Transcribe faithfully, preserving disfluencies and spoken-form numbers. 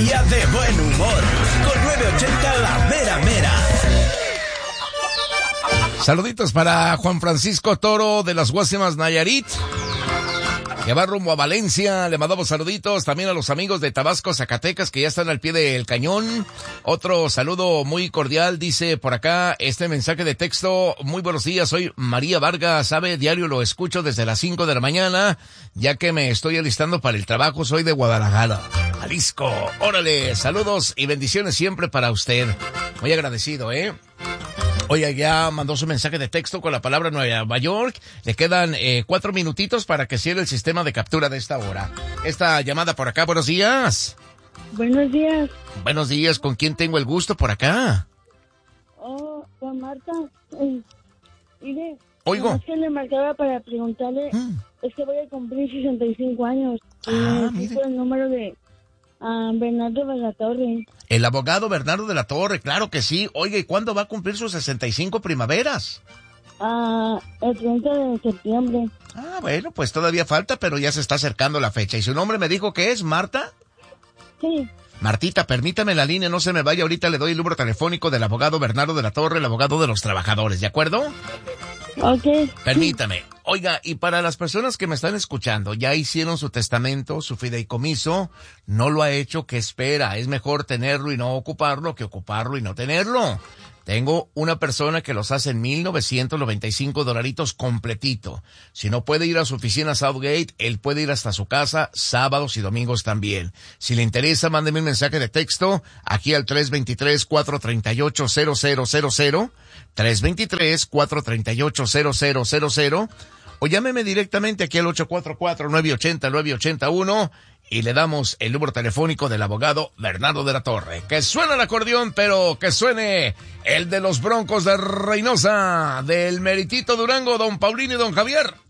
día de buen humor. Con nueve ochenta La Mera Mera. Saluditos para Juan Francisco Toro de las Guasimas Nayarit, que va rumbo a Valencia. Le mandamos saluditos también a los amigos de Tabasco, Zacatecas, que ya están al pie del cañón. Otro saludo muy cordial, dice por acá este mensaje de texto: muy buenos días, soy María Vargas, sabe, diario lo escucho desde las cinco de la mañana, ya que me estoy alistando para el trabajo, soy de Guadalajara, Jalisco. Órale, saludos y bendiciones siempre para usted. Muy agradecido, ¿eh? Oye, ya mandó su mensaje de texto con la palabra Nueva York. Le quedan eh, cuatro minutitos para que cierre el sistema de captura de esta hora. Esta llamada por acá, buenos días. Buenos días. Buenos días, ¿con quién tengo el gusto por acá? Oh, con Marta. Eh, mire, Oigo. Es que le marcaba para preguntarle, mm. es que voy a cumplir sesenta y cinco años. Ah, y mire. El número de uh, Bernardo de la Torre. El abogado Bernardo de la Torre, claro que sí. Oiga, ¿y cuándo va a cumplir sus sesenta y cinco primaveras? Ah, uh, el treinta de septiembre. Ah, bueno, pues todavía falta, pero ya se está acercando la fecha. ¿Y su nombre me dijo que es Marta? Sí. Martita, permítame la línea, no se me vaya, ahorita le doy el número telefónico del abogado Bernardo de la Torre, el abogado de los trabajadores, ¿de acuerdo? Ok. Permítame. Oiga, y para las personas que me están escuchando, ya hicieron su testamento, su fideicomiso, no lo ha hecho, ¿qué espera? Es mejor tenerlo y no ocuparlo que ocuparlo y no tenerlo. Tengo una persona que los hace en mil novecientos noventa y cinco dolaritos completito. Si no puede ir a su oficina Southgate, él puede ir hasta su casa sábados y domingos también. Si le interesa, mándeme un mensaje de texto aquí al tres dos tres, cuatro tres ocho, cero cero cero cero, tres dos tres, cuatro tres ocho, cero cero cero cero, o llámeme directamente aquí al ocho cuatro cuatro, nueve ocho cero, nueve ocho uno y le damos el número telefónico del abogado Bernardo de la Torre. Que suene el acordeón, pero que suene el de los Broncos de Reynosa, del Meritito Durango, don Paulino y don Javier.